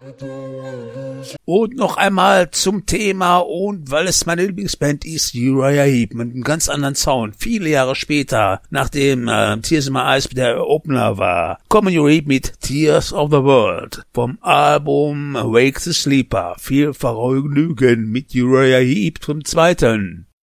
Und noch einmal zum Thema, und weil es meine Lieblingsband ist, Uriah Heep, mit einem ganz anderen Sound. Viele Jahre später, nachdem Tears in My Eyes der Opener war, kommen Uriah Heep mit Tears of the World vom Album Wake the Sleeper. Viel Vergnügen mit Uriah Heep zum Zweiten.